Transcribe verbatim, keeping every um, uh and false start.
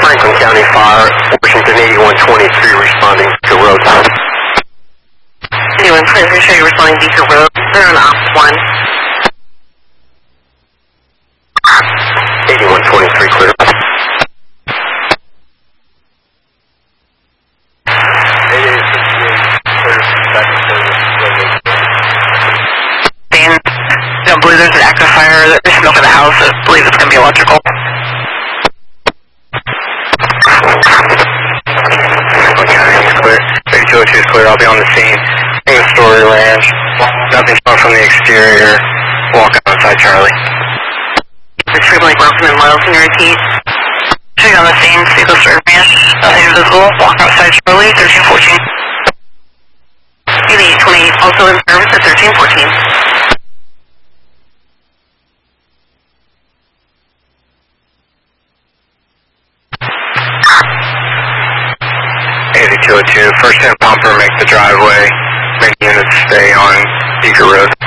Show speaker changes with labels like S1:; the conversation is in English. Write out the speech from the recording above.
S1: Franklin County Fire, Washington eighty-one twenty-three responding to road.
S2: eighty-one twenty-three, show you responding Beaker Road. They're on op one.
S1: eighty-one twenty-three clear.
S2: I don't believe there's an active fire. There's smoke in the house. I believe it's going to be electrical.
S1: Okay, clear. thirty-two oh two is clear. I'll be on the scene. In the Story Ranch. Nothing shown from the exterior. Walk outside Charlie.
S2: Retrieve Lake Wilson and Miles, can you repeat? Show you on the scene. See the Story Ranch. Nothing visible. Walk outside Charlie. thirteen fourteen. eighty-eight twenty-eight. Also in service at thirteen fourteen.
S1: eighty-two oh two, first hand pumper, make the driveway, make units stay on Beaker Road.